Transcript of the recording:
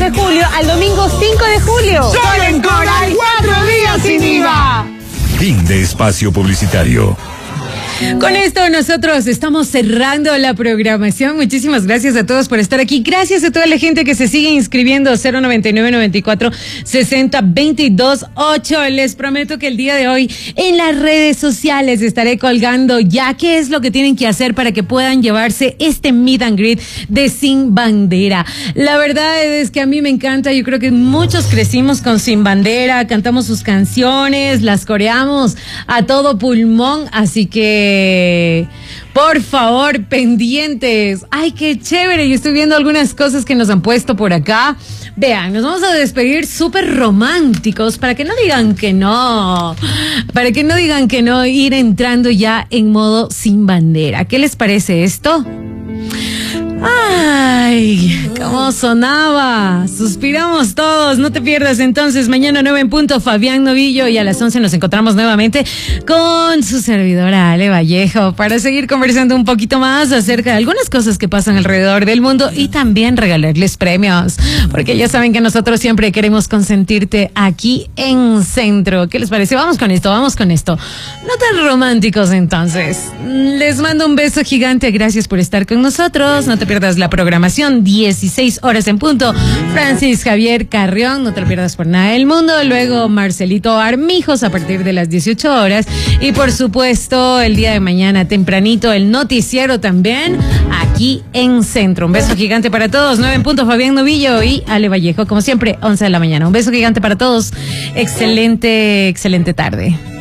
de julio al domingo 5 de julio. ¡Solo en Coral 4 días sin IVA! Fin de espacio publicitario. Con esto nosotros estamos cerrando la programación. Muchísimas gracias a todos por estar aquí. Gracias a toda la gente que se sigue inscribiendo. 099-94-60-22-8. Les prometo que el día de hoy en las redes sociales estaré colgando ya qué es lo que tienen que hacer para que puedan llevarse este meet and greet de Sin Bandera. La verdad es que a mí me encanta. Yo creo que muchos crecimos con Sin Bandera, cantamos sus canciones, las coreamos a todo pulmón, así que por favor, pendientes. Ay, qué chévere. Yo estoy viendo algunas cosas que nos han puesto por acá. Vean, nos vamos a despedir súper románticos para que no digan que no. Para que no digan que no, ir entrando ya en modo Sin Bandera. ¿Qué les parece esto? Ay, cómo sonaba. Suspiramos todos. No te pierdas entonces mañana 9 en punto Fabián Novillo, y a las 11 nos encontramos nuevamente con su servidora Ale Vallejo para seguir conversando un poquito más acerca de algunas cosas que pasan alrededor del mundo y también regalarles premios, porque ya saben que nosotros siempre queremos consentirte aquí en Centro. ¿Qué les parece? Vamos con esto. No tan románticos entonces. Les mando un beso gigante. Gracias por estar con nosotros. No te pierdas la programación, 16 horas en punto. Francis Javier Carrión, no te lo pierdas por nada del mundo. Luego Marcelito Armijos a partir de las 18 horas. Y por supuesto, el día de mañana tempranito, el noticiero también aquí en Centro. Un beso gigante para todos. 9 en punto Fabián Novillo y Ale Vallejo, como siempre, 11 de la mañana. Un beso gigante para todos. Excelente tarde.